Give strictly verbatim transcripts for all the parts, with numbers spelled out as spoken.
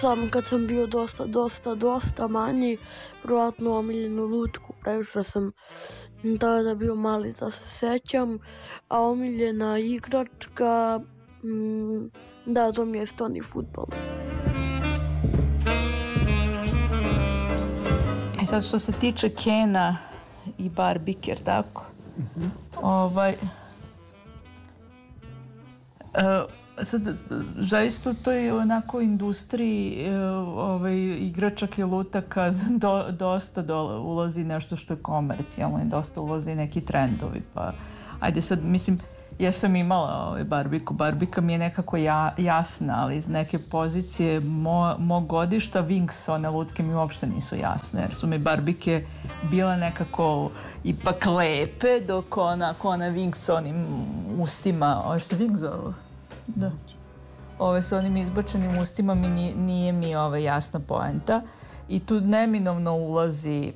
sam kad sam bio dosta, dosta, dosta manji, vjerojatno omiljenu lutku, previše sam tada bio mali da se sećam, a omiljena igračka, mm, da, to mi je stoni fudbal. E sad što se tiče Kena i Barbike, tako? Mm-hmm. Ovaj... Uh, sad, zaista to je onako industriji ovaj, igračaka i lutaka do, dosta do, ulazi nešto što je komercijalno i dosta ulazi neki trendovi, pa ajde sad, mislim, ja sam imala ovaj, Barbiku, Barbika mi je nekako ja, jasna, ali iz neke pozicije mo, mog godišta Winx, one lutke mi uopšte nisu jasne, jer su mi Barbike bile nekako ipak lepe, dok ona, ona Winx onim ustima, ovo se Winx zove? Da. Ove sa onim izbačenim ustima mi nije, nije mi ove jasna poenta i tu neminovno ulazi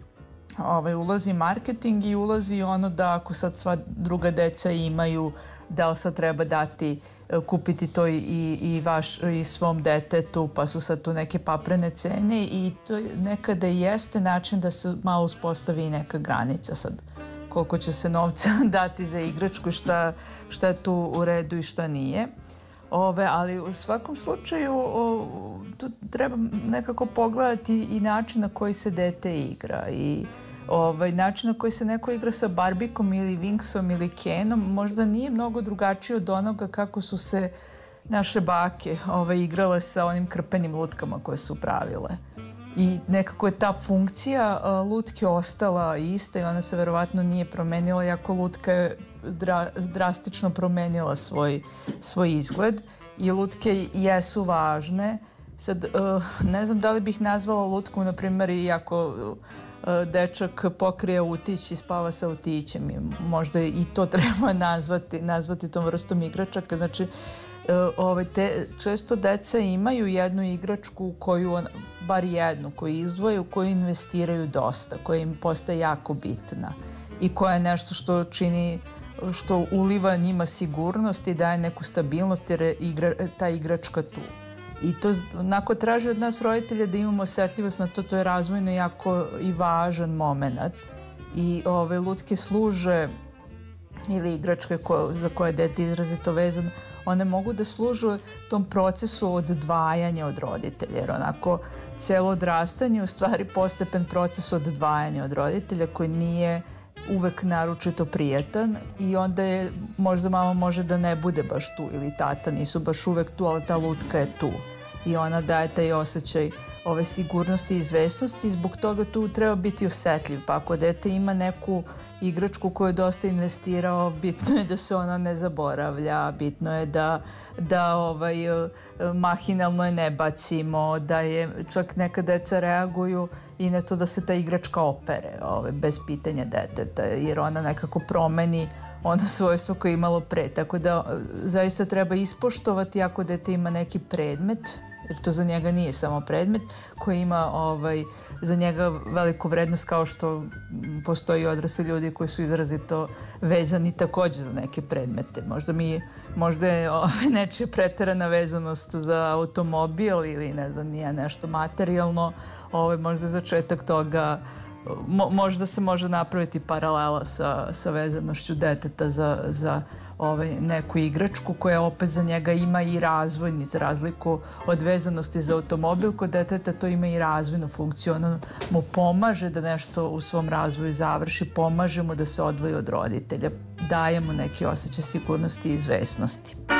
ovaj, ulazi marketing i ulazi ono da ako sad sva druga deca imaju, da li sad treba dati, kupiti to i, i, vaš, i svom detetu, pa su sad tu neke paprene cene i to nekada jeste način da se malo uspostavi neka granica sad koliko će se novca dati za igračku, šta, šta je tu u redu i šta nije. Ove, ali u svakom slučaju o, tu treba nekako pogledati i način na koji se dete igra i ovaj, način na koji se neko igra sa Barbikom ili Winxom ili Kenom možda nije mnogo drugačije od onoga kako su se naše bake ovaj, igrale sa onim krpenim lutkama koje su pravile. I nekako je ta funkcija uh, lutke ostala ista i ona se verovatno nije promenila, iako lutka je dra, drastično promenila svoj, svoj izgled i lutke jesu važne. Sad, uh, ne znam da li bih nazvala lutku, na primjer, iako uh, dečak pokrije utić i spava sa utićem. Možda i to treba nazvati, nazvati tom vrstom igračaka. Znači, Ove, te, često deca imaju jednu igračku koju, on, bar jednu, koju izdvoju, koju investiraju dosta, koja im postaje jako bitna i koja je nešto što čini, što uliva njima sigurnost i daje neku stabilnost jer je igra, ta igračka tu. I to onako traži od nas roditelja da imamo osjetljivost na to, to je razvojno jako i važan moment. I ove lutke služe ili igračke ko, za koje je dete izrazito vezano, one mogu da služu tom procesu odvajanja od roditelja, jer onako celo odrastanje je u stvari postepen proces odvajanja od roditelja koji nije uvek naročito prijatan i onda je, možda mama može da ne bude baš tu ili tata nisu baš uvek tu, ali ta lutka je tu i ona daje taj osjećaj ove sigurnosti i izvesnosti i zbog toga tu treba biti osjetljiv. Pa ako dete ima neku igračku koju je dosta investirao, bitno je da se ona ne zaboravlja, bitno je da, da ovaj, mahinalno je ne bacimo, da je čak neka deca reaguju i na to da se ta igračka opere ovaj, bez pitanja deteta, jer ona nekako promeni ono svojstvo koje je imalo pre. Tako da zaista treba ispoštovati ako dete ima neki predmet, jer to za njega nije samo predmet koji ima ovaj, za njega veliku vrednost, kao što postoji odrasli ljudi koji su izrazito vezani također za neke predmete. Možda mi možda je ovaj, nečija preterana vezanost za automobil ili ne znam nije nešto materijalno, ovaj, možda začetak toga. Mo, možda se može napraviti paralela sa, sa vezanošću deteta za, za ovaj, neku igračku koja opet za njega ima i razvojni, za razliku od vezanosti za automobil, kod deteta to ima i razvojnu funkciju. Ono mu pomaže da nešto u svom razvoju završi, pomaže mu da se odvoji od roditelja, daje mu neki osjećaj sigurnosti i izvesnosti.